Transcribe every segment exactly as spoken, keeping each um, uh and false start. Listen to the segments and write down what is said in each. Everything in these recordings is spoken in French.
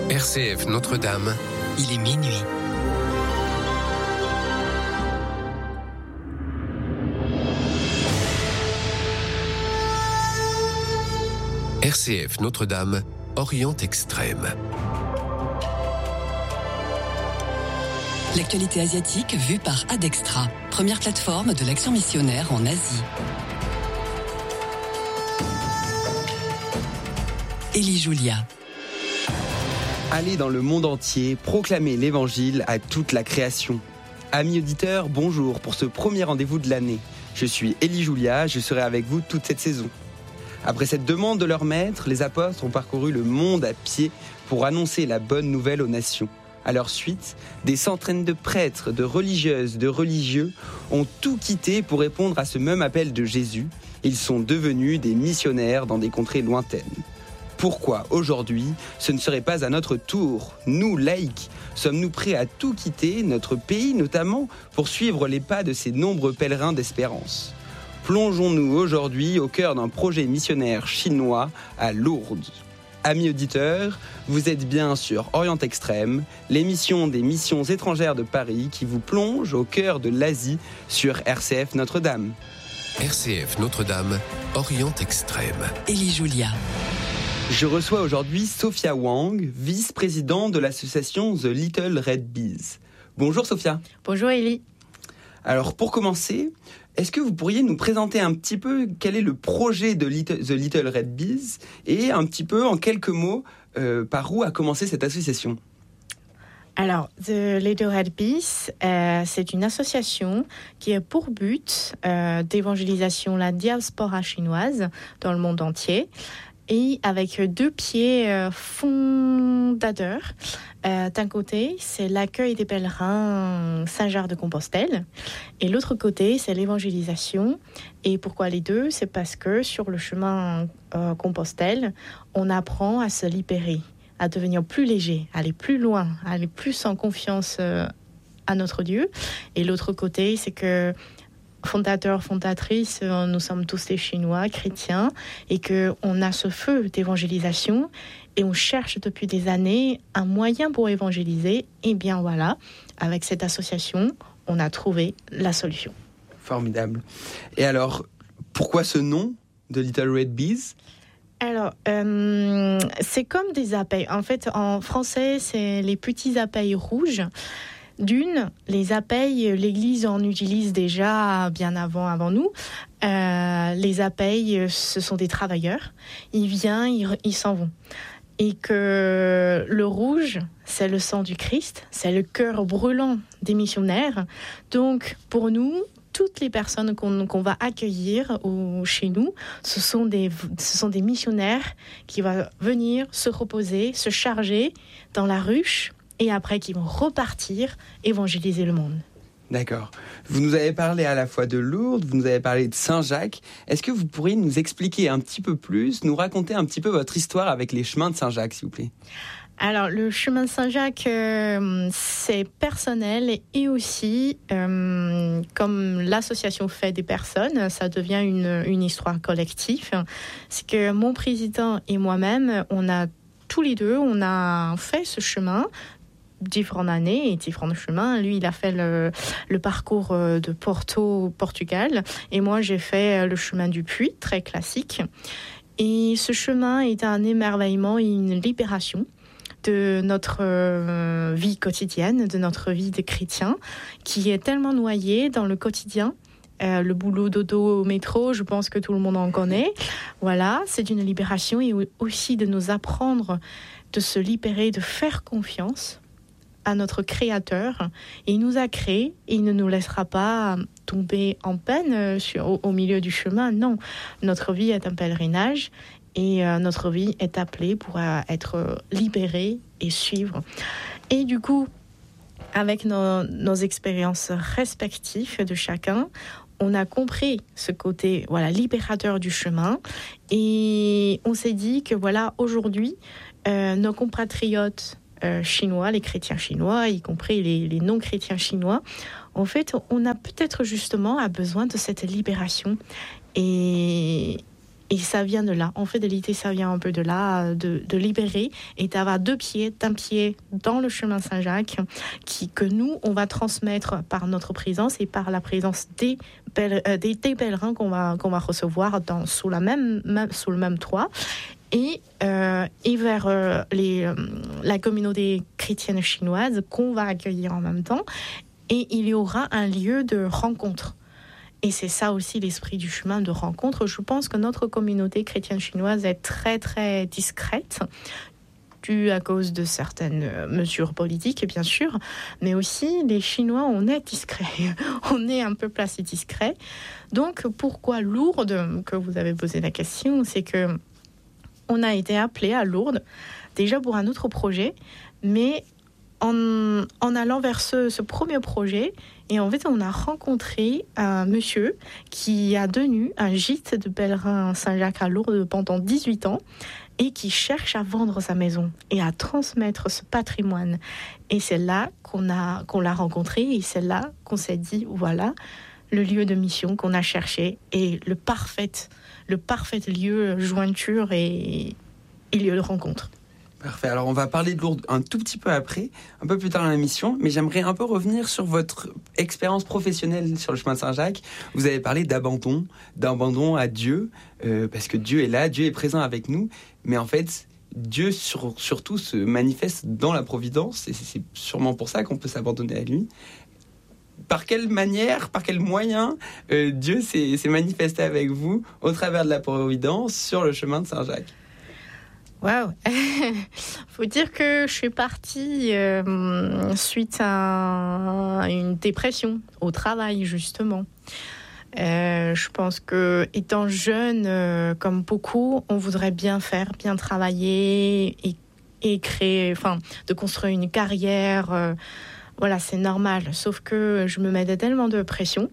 R C F Notre-Dame, il est minuit. R C F Notre-Dame, Orient Extrême. L'actualité asiatique vue par Adextra, première plateforme de l'action missionnaire en Asie. Élie Julia. Aller dans le monde entier, proclamer l'évangile à toute la création. Amis auditeurs, bonjour pour ce premier rendez-vous de l'année. Je suis Élie Julia, je serai avec vous toute cette saison. Après cette demande de leur maître, les apôtres ont parcouru le monde à pied pour annoncer la bonne nouvelle aux nations. À leur suite, des centaines de prêtres, de religieuses, de religieux ont tout quitté pour répondre à ce même appel de Jésus. Ils sont devenus des missionnaires dans des contrées lointaines. Pourquoi aujourd'hui, ce ne serait pas à notre tour, nous laïcs, sommes-nous prêts à tout quitter, notre pays notamment, pour suivre les pas de ces nombreux pèlerins d'espérance ? Plongeons-nous aujourd'hui au cœur d'un projet missionnaire chinois à Lourdes. Amis auditeurs, vous êtes bien sur Orient Extrême, l'émission des missions étrangères de Paris qui vous plonge au cœur de l'Asie sur R C F Notre-Dame. R C F Notre-Dame, Orient Extrême. Élie Julia. Je reçois aujourd'hui Sophia Wang, vice-présidente de l'association The Little Red Bees. Bonjour Sophia. Bonjour Élie. Alors pour commencer, est-ce que vous pourriez nous présenter un petit peu quel est le projet de The Little Red Bees et un petit peu en quelques mots euh, par où a commencé cette association ? Alors, The Little Red Bees, euh, c'est une association qui a pour but euh, d'évangélisation la diaspora chinoise dans le monde entier. Et avec deux pieds euh, fondateurs. Euh, d'un côté, c'est l'accueil des pèlerins Saint-Jacques-de-Compostelle. Et l'autre côté, c'est l'évangélisation. Et pourquoi les deux ? C'est parce que sur le chemin euh, Compostelle, on apprend à se libérer, à devenir plus léger, à aller plus loin, à aller plus en confiance euh, à notre Dieu. Et l'autre côté, c'est que fondateurs, fondatrices, nous sommes tous des Chinois chrétiens et qu'on a ce feu d'évangélisation et on cherche depuis des années un moyen pour évangéliser. Et bien voilà, avec cette association, on a trouvé la solution. Formidable. Et alors, pourquoi ce nom de Little Red Bees ? Alors, euh, c'est comme des abeilles. En fait, en français, c'est les petits abeilles rouges. D'une, les abeilles, l'Église en utilise déjà bien avant, avant nous. Euh, les abeilles, ce sont des travailleurs. Ils viennent, ils, ils s'en vont. Et que le rouge, c'est le sang du Christ, c'est le cœur brûlant des missionnaires. Donc, pour nous, toutes les personnes qu'on, qu'on va accueillir au, chez nous, ce sont, des, ce sont des missionnaires qui vont venir se reposer, se charger dans la ruche, et après qui vont repartir évangéliser le monde. D'accord. Vous nous avez parlé à la fois de Lourdes, vous nous avez parlé de Saint-Jacques. Est-ce que vous pourriez nous expliquer un petit peu plus, nous raconter un petit peu votre histoire avec les chemins de Saint-Jacques, s'il vous plaît ? Alors, le chemin de Saint-Jacques, euh, c'est personnel et aussi, euh, comme l'association fait des personnes, ça devient une, une histoire collective. C'est que mon président et moi-même, on a tous les deux, on a fait ce chemin différentes années et différents chemins. Lui, il a fait le, le parcours de Porto, Portugal, et moi, j'ai fait le chemin du Puy, très classique. Et ce chemin est un émerveillement et une libération de notre euh, vie quotidienne, de notre vie de chrétien, qui est tellement noyée dans le quotidien. Euh, le boulot dodo au métro, je pense que tout le monde en connaît. Voilà, c'est une libération et aussi de nous apprendre de se libérer, de faire confiance à notre Créateur. Et il nous a créés et il ne nous laissera pas tomber en peine sur, au, au milieu du chemin. Non, notre vie est un pèlerinage et euh, notre vie est appelée pour euh, être libérée et suivre. Et du coup, avec nos, nos expériences respectives de chacun, on a compris ce côté voilà, libérateur du chemin et on s'est dit que voilà, aujourd'hui, euh, nos compatriotes euh, chinois, les chrétiens chinois, y compris les, les non-chrétiens chinois, en fait, on a peut-être justement a besoin de cette libération. Et Et ça vient de là. En fidélité, ça vient un peu de là, de, de libérer et d'avoir deux pieds, d'un pied dans le chemin Saint-Jacques, qui, que nous, on va transmettre par notre présence et par la présence des, pèler, euh, des, des pèlerins qu'on va, qu'on va recevoir dans, sous, la même, même, sous le même toit. Et, euh, et vers euh, les, euh, la communauté chrétienne chinoise qu'on va accueillir en même temps. Et il y aura un lieu de rencontre. Et c'est ça aussi l'esprit du chemin de rencontre. Je pense que notre communauté chrétienne chinoise est très très discrète, due à cause de certaines mesures politiques, bien sûr, mais aussi les Chinois, on est discrets, on est un peu placé discret. Donc pourquoi Lourdes, que vous avez posé la question, c'est que on a été appelé à Lourdes, déjà pour un autre projet, mais en, en allant vers ce, ce premier projet, et en fait, on a rencontré un monsieur qui a tenu un gîte de pèlerins Saint-Jacques à Lourdes pendant dix-huit ans et qui cherche à vendre sa maison et à transmettre ce patrimoine. Et c'est là qu'on a, qu'on l'a rencontré et c'est là qu'on s'est dit, voilà, le lieu de mission qu'on a cherché et le parfait, le parfait lieu jointure et, et lieu de rencontre. Parfait. Alors, on va parler de Lourdes un tout petit peu après, un peu plus tard dans l'émission, mais j'aimerais un peu revenir sur votre expérience professionnelle sur le chemin de Saint-Jacques. Vous avez parlé d'abandon, d'abandon à Dieu, euh, parce que Dieu est là, Dieu est présent avec nous, mais en fait, Dieu sur, surtout se manifeste dans la providence, et c'est sûrement pour ça qu'on peut s'abandonner à lui. Par quelle manière, par quels moyens euh, Dieu s'est, s'est manifesté avec vous au travers de la providence sur le chemin de Saint-Jacques? Waouh. Faut dire que je suis partie euh, suite à une dépression au travail, justement. Euh, je pense que étant jeune, euh, comme beaucoup, on voudrait bien faire, bien travailler et, et créer, enfin, de construire une carrière. Euh, voilà, c'est normal. Sauf que je me mettais tellement de pression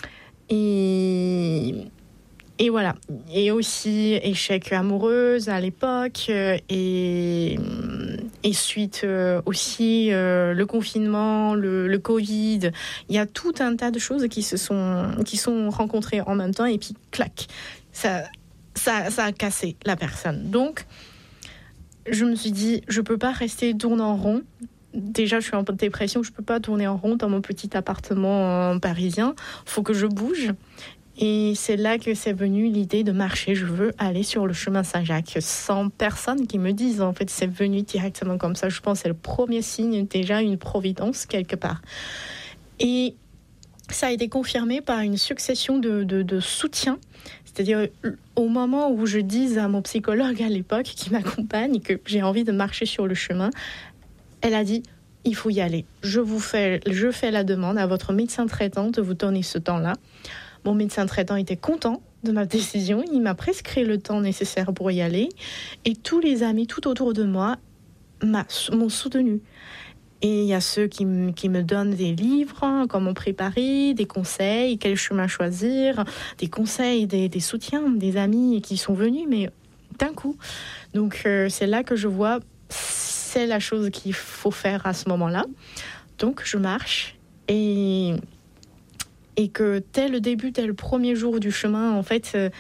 et Et voilà, et aussi échec amoureuse à l'époque, et, et suite euh, aussi euh, le confinement, le, le Covid. Il y a tout un tas de choses qui se sont, qui sont rencontrées en même temps, et puis clac, ça, ça, ça a cassé la personne. Donc, je me suis dit, je ne peux pas rester tourner en rond. Déjà, je suis en dépression, je ne peux pas tourner en rond dans mon petit appartement parisien. Il faut que je bouge. Et c'est là que c'est venu l'idée de marcher. Je veux aller sur le chemin Saint-Jacques sans personne qui me dise. En fait, c'est venu directement comme ça. Je pense que c'est le premier signe, déjà une providence quelque part. Et ça a été confirmé par une succession de, de, de soutiens. C'est-à-dire, au moment où je dis à mon psychologue à l'époque qui m'accompagne que j'ai envie de marcher sur le chemin, elle a dit, il faut y aller. Je vous fais, je fais la demande à votre médecin traitant de vous donner ce temps-là. Mon médecin traitant était content de ma décision. Il m'a prescrit le temps nécessaire pour y aller. Et tous les amis tout autour de moi m'a, m'ont soutenu. Et il y a ceux qui, m- qui me donnent des livres, hein, comment préparer, des conseils, quel chemin choisir, des conseils, des, des soutiens, des amis qui sont venus, mais d'un coup. Donc euh, c'est là que je vois, c'est la chose qu'il faut faire à ce moment-là. Donc je marche et... Et que dès le début, dès le premier jour du chemin, en fait, euh,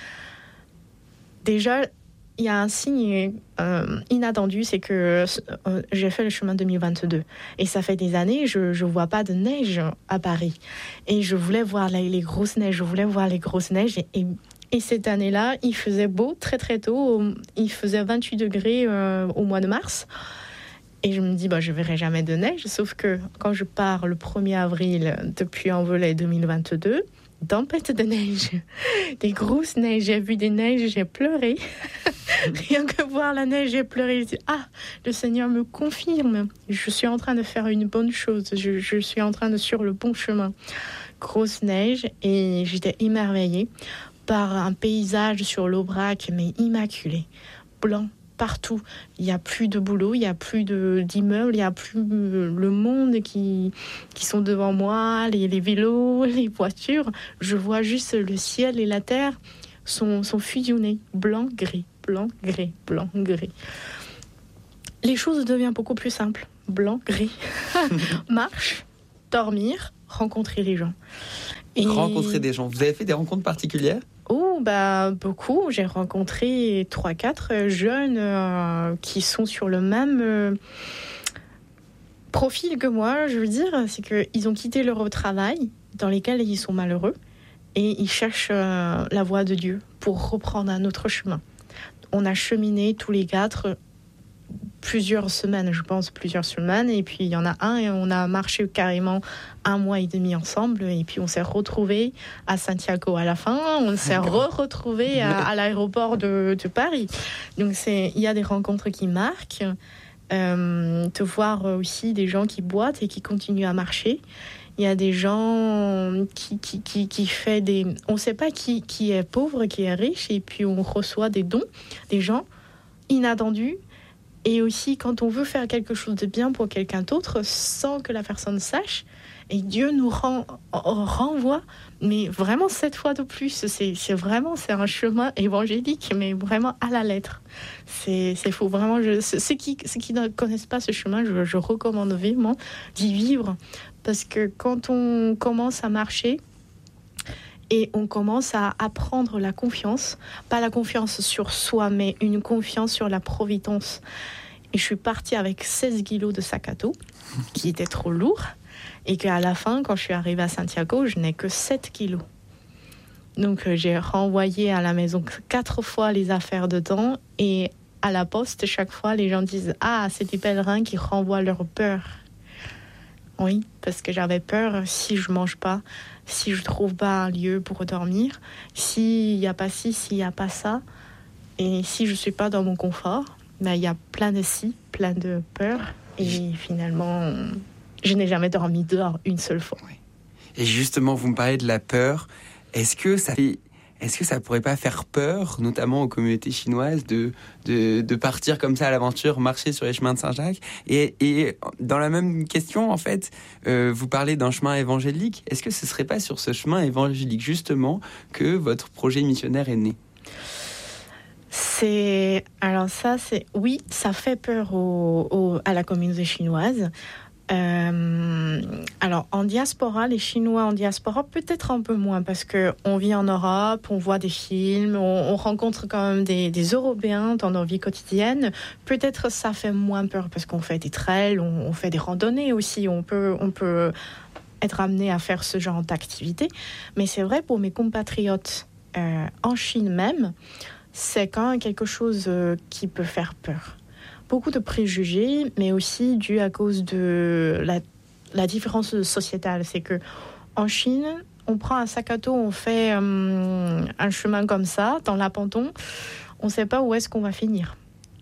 déjà, il y a un signe euh, inattendu, c'est que euh, j'ai fait le chemin deux mille vingt-deux. Et ça fait des années, je ne vois pas de neige à Paris. Et je voulais voir les, les grosses neiges, je voulais voir les grosses neiges. Et, et, et cette année-là, il faisait beau très très tôt. Il faisait vingt-huit degrés euh, au mois de mars. Et je me dis, bah, je ne verrai jamais de neige, sauf que quand je pars le premier avril depuis Envolée deux mille vingt-deux, tempête de neige, des grosses neiges, j'ai vu des neiges, j'ai pleuré. Rien que voir la neige, j'ai pleuré. Je dis, ah, le Seigneur me confirme, je suis en train de faire une bonne chose, je, je suis en train de sur le bon chemin. Grosse neige, et j'étais émerveillée par un paysage sur l'Aubrac, mais immaculé, blanc. Partout, il n'y a plus de boulot, il n'y a plus de, d'immeubles, il n'y a plus le monde qui, qui sont devant moi, les, les vélos, les voitures. Je vois juste le ciel et la terre sont, sont fusionnés, blanc, gris, blanc, gris, blanc, gris. Les choses deviennent beaucoup plus simples, blanc, gris. Marche, dormir, rencontrer les gens. Et... Rencontrer des gens. Vous avez fait des rencontres particulières ? Oh, bah, beaucoup. J'ai rencontré trois, quatre jeunes euh, qui sont sur le même euh, profil que moi, je veux dire. C'est qu'ils ont quitté leur travail dans lesquels ils sont malheureux et ils cherchent euh, la voie de Dieu pour reprendre un autre chemin. On a cheminé tous les quatre plusieurs semaines, je pense, plusieurs semaines. Et puis, il y en a un et on a marché carrément un mois et demi ensemble. Et puis, on s'est retrouvés à Santiago à la fin. On s'est re-retrouvés à, à l'aéroport de, de Paris. Donc, c'est, il y a des rencontres qui marquent. Euh, te voir aussi des gens qui boitent et qui continuent à marcher. Il y a des gens qui, qui, qui, qui fait des... On ne sait pas qui, qui est pauvre, qui est riche. Et puis, on reçoit des dons, des gens inattendus. Et aussi, quand on veut faire quelque chose de bien pour quelqu'un d'autre, sans que la personne sache, et Dieu nous ren- renvoie, mais vraiment sept fois de plus. C'est, c'est vraiment c'est un chemin évangélique, mais vraiment à la lettre. C'est, c'est fou. Vraiment, je, ceux, qui, ceux qui ne connaissent pas ce chemin, je, je recommande vivement d'y vivre. Parce que quand on commence à marcher, et on commence à apprendre la confiance, pas la confiance sur soi, mais une confiance sur la providence. Et je suis partie avec seize kilos de sac à dos, qui était trop lourd, et qu'à la fin, quand je suis arrivée à Santiago, je n'ai que sept kilos. Donc euh, j'ai renvoyé à la maison quatre fois les affaires dedans, et à la poste, chaque fois, les gens disent « Ah, c'est des pèlerins qui renvoient leur peur ». Oui, parce que j'avais peur si je mange pas, si je trouve pas un lieu pour dormir, s'il n'y a pas ci, s'il n'y a pas ça, et si je suis pas dans mon confort, ben, il y a plein de si, plein de peurs, et finalement, je n'ai jamais dormi dehors une seule fois. Oui. Et justement, vous me parlez de la peur. Est-ce que ça fait... Est-ce que ça pourrait pas faire peur, notamment aux communautés chinoises, de, de, de partir comme ça à l'aventure, marcher sur les chemins de Saint-Jacques ? Et, et dans la même question, en fait, euh, vous parlez d'un chemin évangélique. Est-ce que ce serait pas sur ce chemin évangélique, justement, que votre projet missionnaire est né ? C'est... Alors ça, c'est... Oui, ça fait peur au, au, à la communauté chinoise. Euh, alors en diaspora, les Chinois en diaspora peut-être un peu moins parce qu'on vit en Europe, on voit des films, on, on rencontre quand même des, des Européens dans nos vies quotidiennes. Peut-être ça fait moins peur parce qu'on fait des trails, on, on fait des randonnées aussi, on peut, on peut être amené à faire ce genre d'activité. Mais c'est vrai pour mes compatriotes euh, en Chine même, c'est quand même quelque chose euh, qui peut faire peur. Beaucoup de préjugés, mais aussi dû à cause de la, la différence sociétale. C'est que en Chine, on prend un sac à dos, on fait euh, un chemin comme ça, dans l'Apenton, on ne sait pas où est-ce qu'on va finir.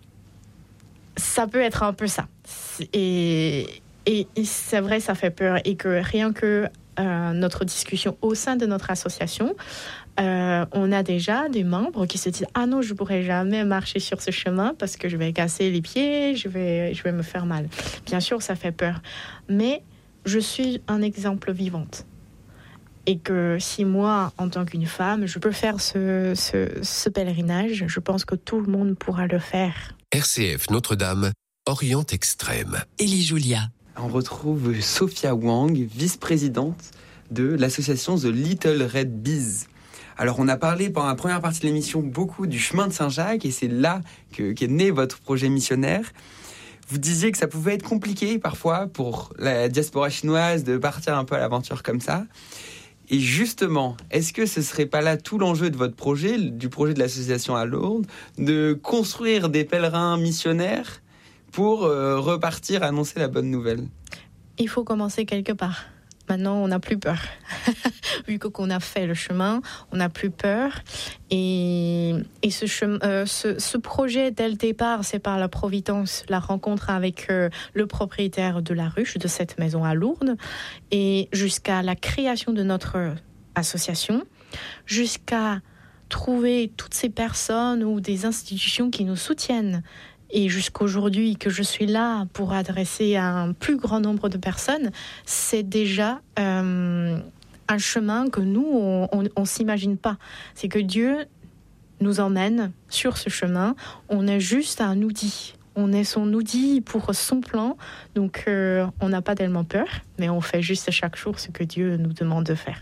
Ça peut être un peu ça. Et, et, et c'est vrai, ça fait peur. Et que rien que euh, notre discussion au sein de notre association, Euh, on a déjà des membres qui se disent « Ah non, je ne pourrai jamais marcher sur ce chemin parce que je vais casser les pieds, je vais, je vais me faire mal. » Bien sûr, ça fait peur. Mais je suis un exemple vivant. Et que si moi, en tant qu'une femme, je peux faire ce, ce, ce pèlerinage, je pense que tout le monde pourra le faire. R C F Notre-Dame, Orient Extrême. Élie Julia. On retrouve Sophia Wang, vice-présidente de l'association The Little Red Bees. Alors, on a parlé pendant la première partie de l'émission beaucoup du chemin de Saint-Jacques et c'est là que, qu'est né votre projet missionnaire. Vous disiez que ça pouvait être compliqué parfois pour la diaspora chinoise de partir un peu à l'aventure comme ça. Et justement, est-ce que ce serait pas là tout l'enjeu de votre projet, du projet de l'association à Lourdes, de construire des pèlerins missionnaires pour euh, repartir annoncer la bonne nouvelle ? Il faut commencer quelque part. Maintenant, on n'a plus peur. Vu qu'on a fait le chemin, on n'a plus peur. Et, et ce, chemin, euh, ce, ce projet, dès le départ, c'est par la Providence, la rencontre avec euh, le propriétaire de la ruche, de cette maison à Lourdes, et jusqu'à la création de notre association, jusqu'à trouver toutes ces personnes ou des institutions qui nous soutiennent. Et jusqu'aujourd'hui que je suis là pour adresser à un plus grand nombre de personnes, c'est déjà euh, un chemin que nous, on ne s'imagine pas. C'est que Dieu nous emmène sur ce chemin. On est juste un outil. On est son outil pour son plan. Donc, euh, on n'a pas tellement peur, mais on fait juste chaque jour ce que Dieu nous demande de faire.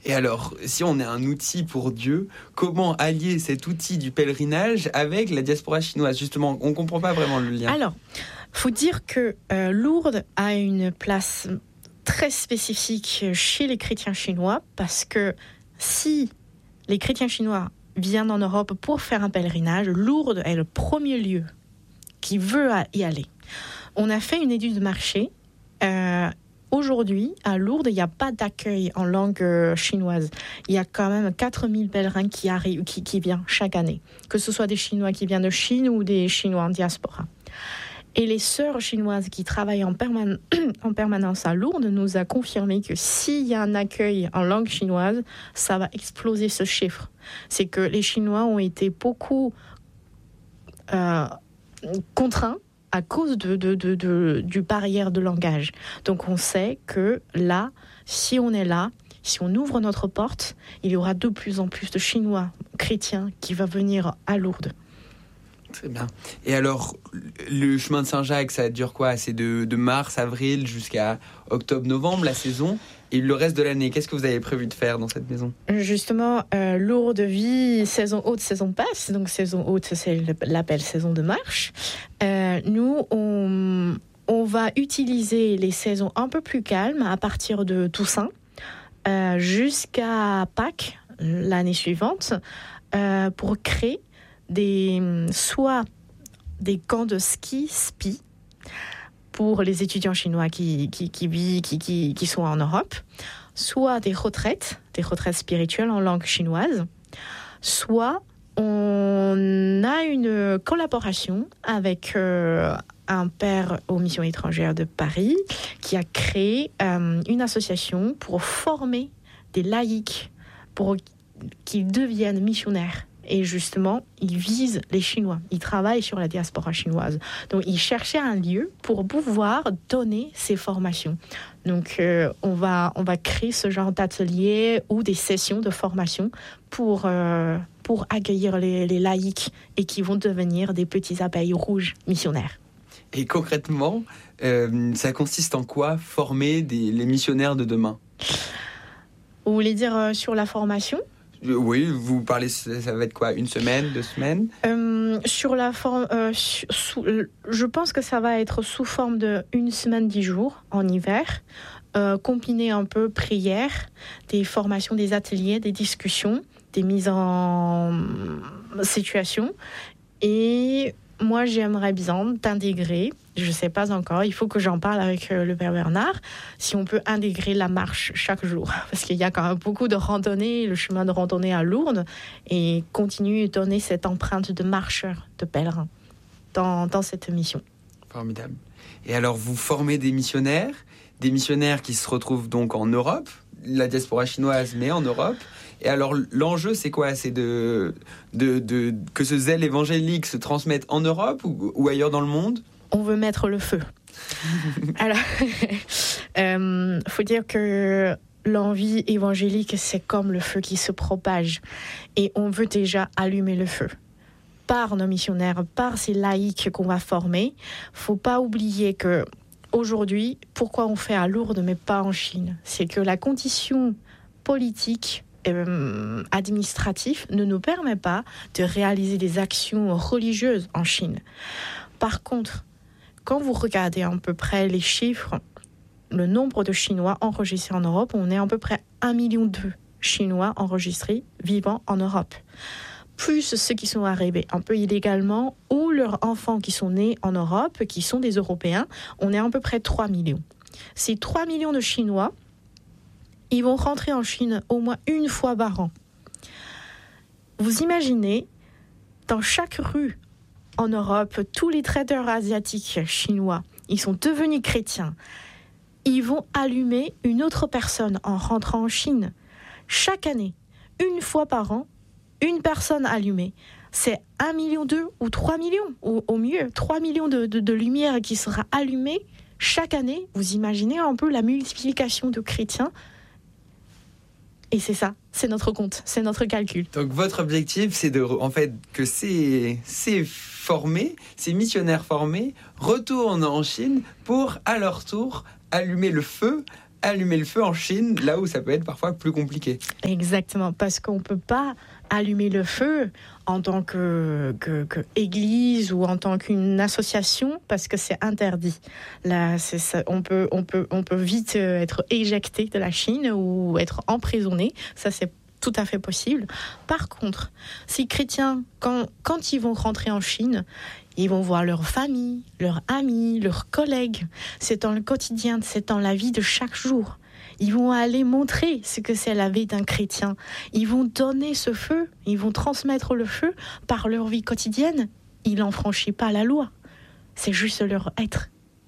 Et alors, si on est un outil pour Dieu, comment allier cet outil du pèlerinage avec la diaspora chinoise ? Justement, on ne comprend pas vraiment le lien. Alors, il faut dire que euh, Lourdes a une place très spécifique chez les chrétiens chinois, parce que si les chrétiens chinois viennent en Europe pour faire un pèlerinage, Lourdes est le premier lieu qui veut y aller. On a fait une étude de marché. Euh, aujourd'hui, à Lourdes, il n'y a pas d'accueil en langue chinoise. Il y a quand même quatre mille pèlerins qui arrivent, qui, qui viennent chaque année, que ce soit des Chinois qui viennent de Chine ou des Chinois en diaspora. Et les sœurs chinoises qui travaillent en, perman- en permanence à Lourdes nous a confirmé que s'il y a un accueil en langue chinoise, ça va exploser ce chiffre. C'est que les Chinois ont été beaucoup euh, contraints à cause de, de, de, de, du barrière de langage. Donc on sait que là, si on est là, si on ouvre notre porte, il y aura de plus en plus de Chinois chrétiens qui vont venir à Lourdes. Très bien. Et alors, le chemin de Saint-Jacques, ça dure quoi ? C'est de, de mars, avril jusqu'à octobre, novembre, la saison. Et le reste de l'année, qu'est-ce que vous avez prévu de faire dans cette maison ? Justement, euh, Lourdes vit saison haute, saison basse. Donc saison haute, c'est l'appel saison de marche. Euh, nous, on, on va utiliser les saisons un peu plus calmes à partir de Toussaint euh, jusqu'à Pâques l'année suivante euh, pour créer des, soit des camps de ski, spi, pour les étudiants chinois qui, qui, qui, vivent, qui, qui, qui sont en Europe, soit des retraites, des retraites spirituelles en langue chinoise, soit on a une collaboration avec euh, un père aux missions étrangères de Paris qui a créé euh, une association pour former des laïcs, pour qu'ils deviennent missionnaires. Et justement, ils visent les Chinois. Ils travaillent sur la diaspora chinoise. Donc, ils cherchaient un lieu pour pouvoir donner ces formations. Donc, euh, on va, on va créer ce genre d'atelier ou des sessions de formation pour, euh, pour accueillir les, les laïcs et qui vont devenir des petits abeilles rouges missionnaires. Et concrètement, euh, ça consiste en quoi, former des, les missionnaires de demain ? Vous voulez dire euh, sur la formation ? Oui, vous parlez, ça va être quoi, une semaine, deux semaines ? euh, Sur la forme, euh, sous, je pense que ça va être sous forme de une semaine, dix jours en hiver, euh, combiné un peu prière, des formations, des ateliers, des discussions, des mises en situation. Et moi, j'aimerais bien t'intégrer. Je ne sais pas encore, il faut que j'en parle avec le Père Bernard, si on peut intégrer la marche chaque jour. Parce qu'il y a quand même beaucoup de randonnées, le chemin de randonnée à Lourdes, et continuer de donner cette empreinte de marcheur, de pèlerin, dans, dans cette mission. Formidable. Et alors, vous formez des missionnaires, des missionnaires qui se retrouvent donc en Europe, la diaspora chinoise, mais en Europe. Et alors, l'enjeu, c'est quoi ? C'est de, de, de, que ce zèle évangélique se transmette en Europe ou, ou ailleurs dans le monde ? On veut mettre le feu. Alors, euh, faut dire que l'envie évangélique, c'est comme le feu qui se propage. Et on veut déjà allumer le feu. Par nos missionnaires, par ces laïcs qu'on va former. Faut pas oublier que aujourd'hui, pourquoi on fait à Lourdes mais pas en Chine ? C'est que la condition politique, euh, administrative, ne nous permet pas de réaliser des actions religieuses en Chine. Par contre, quand vous regardez à peu près les chiffres, le nombre de Chinois enregistrés en Europe, on est à peu près un million deux Chinois enregistrés vivant en Europe. Plus ceux qui sont arrivés un peu illégalement ou leurs enfants qui sont nés en Europe, qui sont des Européens, on est à peu près trois millions. Ces trois millions de Chinois, ils vont rentrer en Chine au moins une fois par an. Vous imaginez, dans chaque rue en Europe, tous les traders asiatiques chinois, ils sont devenus chrétiens. Ils vont allumer une autre personne en rentrant en Chine. Chaque année, une fois par an, une personne allumée. C'est un million deux ou trois millions, ou au mieux, trois millions de, de, de lumière qui sera allumée chaque année. Vous imaginez un peu la multiplication de chrétiens. Et c'est ça, c'est notre compte, c'est notre calcul. Donc votre objectif, c'est de, en fait, que ces, ces formés, ces missionnaires formés, retournent en Chine pour, à leur tour, allumer le feu allumer le feu en Chine, là où ça peut être parfois plus compliqué. Exactement, parce qu'on ne peut pas allumer le feu en tant que, que, que église ou en tant qu'une association, parce que c'est interdit. Là, c'est ça, on, peut, on, peut, on peut vite être éjecté de la Chine ou être emprisonné. Ça, c'est tout à fait possible. Par contre, ces chrétiens, quand, quand ils vont rentrer en Chine, ils vont voir leur famille, leurs amis, leurs collègues. C'est dans le quotidien, c'est dans la vie de chaque jour. Ils vont aller montrer ce que c'est la vie d'un chrétien. Ils vont donner ce feu, ils vont transmettre le feu par leur vie quotidienne. Ils n'en franchissent pas la loi. C'est juste leur être.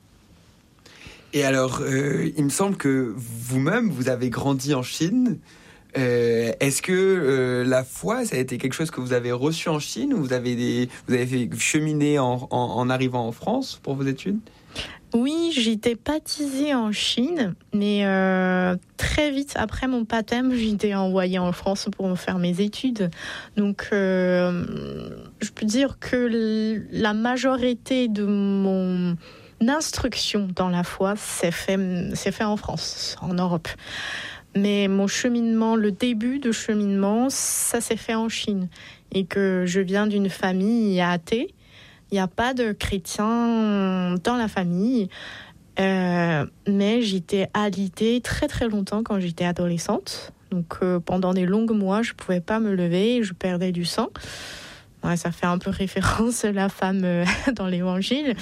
Et alors, euh, il me semble que vous-même, vous avez grandi en Chine. Euh, est-ce que euh, la foi, ça a été quelque chose que vous avez reçu en Chine ou vous avez, des, vous avez fait cheminer en, en, en arrivant en France pour vos études ? Oui, j'ai été baptisée en Chine, mais euh, très vite après mon baptême, j'ai été envoyée en France pour me faire mes études. Donc, euh, je peux dire que la majorité de mon instruction dans la foi s'est fait, s'est fait en France, en Europe. Mais mon cheminement, le début de cheminement, ça s'est fait en Chine. Et que je viens d'une famille athée. Il n'y a pas de chrétiens dans la famille. Euh, mais j'étais alitée très très longtemps quand j'étais adolescente. Donc euh, pendant des longs mois, je ne pouvais pas me lever, je perdais du sang. Ouais, ça fait un peu référence à la femme euh, dans l'Évangile.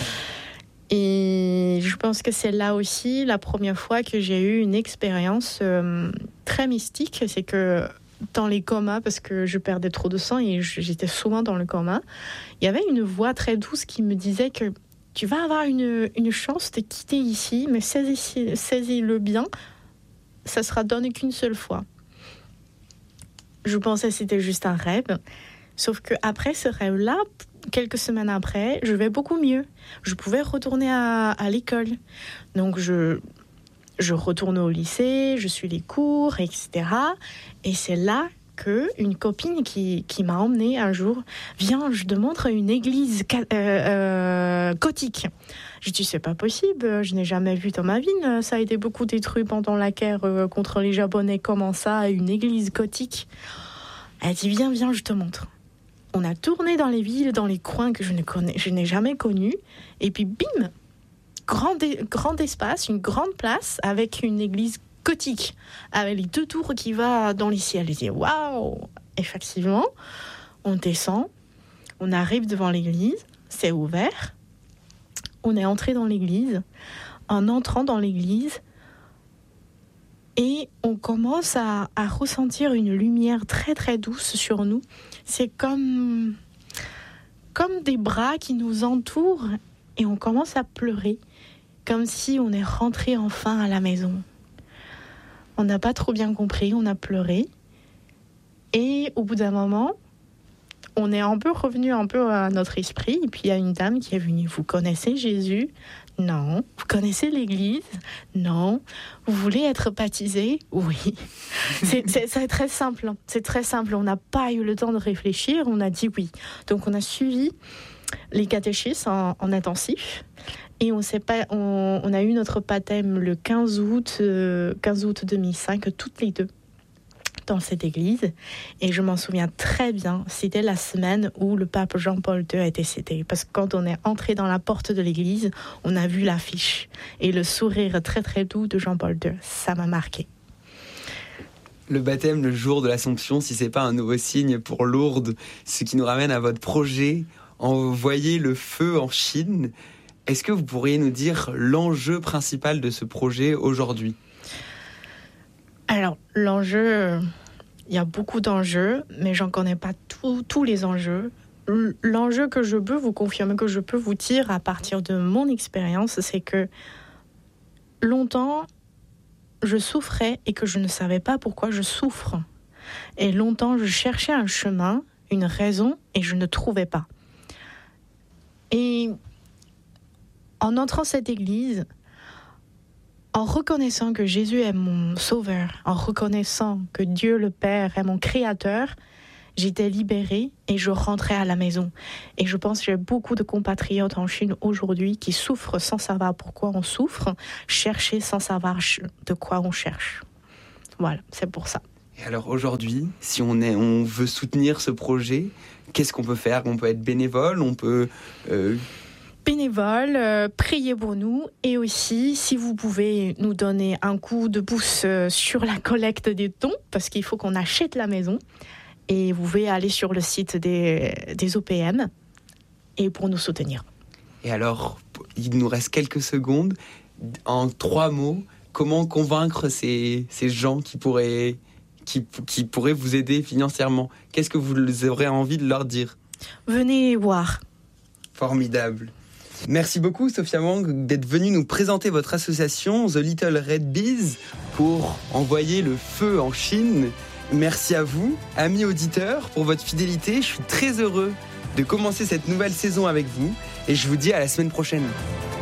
Et je pense que c'est là aussi la première fois que j'ai eu une expérience euh, très mystique. C'est que dans les comas, parce que je perdais trop de sang et j'étais souvent dans le coma, il y avait une voix très douce qui me disait que tu vas avoir une, une chance de quitter ici, mais saisis, saisis-le bien, ça sera donné qu'une seule fois. Je pensais que c'était juste un rêve, sauf qu'après ce rêve-là, quelques semaines après, je vais beaucoup mieux. Je pouvais retourner à, à l'école. Donc, je, je retourne au lycée, je suis les cours, et cetera. Et c'est là qu'une copine qui, qui m'a emmenée un jour, viens, je te montre une église euh, euh, gothique. Je dis, c'est pas possible, je n'ai jamais vu dans ma vie. Ça a été beaucoup détruit pendant la guerre euh, contre les Japonais. Comment ça, une église gothique ? Elle dit, viens, viens, je te montre. On a tourné dans les villes, dans les coins que je, ne connais, je n'ai jamais connus. Et puis, bim, grand, grand espace, une grande place avec une église gothique, avec les deux tours qui vont dans les ciels. Je dis, waouh! Effectivement, on descend, on arrive devant l'église, c'est ouvert. On est entré dans l'église. En entrant dans l'église, et on commence à, à ressentir une lumière très très douce sur nous. C'est comme, comme des bras qui nous entourent et on commence à pleurer, comme si on est rentré enfin à la maison. On n'a pas trop bien compris, on a pleuré. Et au bout d'un moment, on est un peu revenu un peu à notre esprit. Et puis il y a une dame qui est venue. Vous connaissez Jésus ? Non. Vous connaissez l'Église ? Non. Vous voulez être baptisé ? Oui. C'est, c'est, c'est très simple. C'est très simple. On n'a pas eu le temps de réfléchir. On a dit oui. Donc on a suivi les catéchismes en, en intensif. Et on, sait pas, on, on a eu notre baptême le quinze août, euh, quinze août deux mille cinq, toutes les deux, dans cette église. Et je m'en souviens très bien, c'était la semaine où le pape Jean-Paul deux a été cédé. Parce que quand on est entré dans la porte de l'église, on a vu l'affiche. Et le sourire très très doux de Jean-Paul deux, ça m'a marqué. Le baptême le jour de l'Assomption, si c'est pas un nouveau signe pour Lourdes, ce qui nous ramène à votre projet, envoyer le feu en Chine. Est-ce que vous pourriez nous dire l'enjeu principal de ce projet aujourd'hui ? Alors, l'enjeu, il y a beaucoup d'enjeux, mais j'en connais pas tous les enjeux. L'enjeu que je peux vous confirmer, que je peux vous dire à partir de mon expérience, c'est que longtemps, je souffrais et que je ne savais pas pourquoi je souffre. Et longtemps, je cherchais un chemin, une raison, et je ne trouvais pas. Et en entrant dans cette église, en reconnaissant que Jésus est mon sauveur, en reconnaissant que Dieu le Père est mon créateur, j'étais libérée et je rentrais à la maison. Et je pense que j'ai beaucoup de compatriotes en Chine aujourd'hui qui souffrent sans savoir pourquoi on souffre, chercher sans savoir de quoi on cherche. Voilà, c'est pour ça. Et alors aujourd'hui, si on, est, on veut soutenir ce projet, qu'est-ce qu'on peut faire ? On peut être bénévole, on peut... Euh... Bénévole, euh, priez pour nous et aussi si vous pouvez nous donner un coup de pouce euh, sur la collecte des dons parce qu'il faut qu'on achète la maison et vous pouvez aller sur le site des, des O P M et pour nous soutenir. Et alors, il nous reste quelques secondes. En trois mots, comment convaincre ces, ces gens qui pourraient, qui, qui pourraient vous aider financièrement ? Qu'est-ce que vous aurez envie de leur dire ? Venez voir. Formidable. Merci beaucoup Sophia Wang d'être venue nous présenter votre association The Little Red Bees pour envoyer le feu en Chine. Merci à vous, amis auditeurs, pour votre fidélité. Je suis très heureux de commencer cette nouvelle saison avec vous et je vous dis à la semaine prochaine.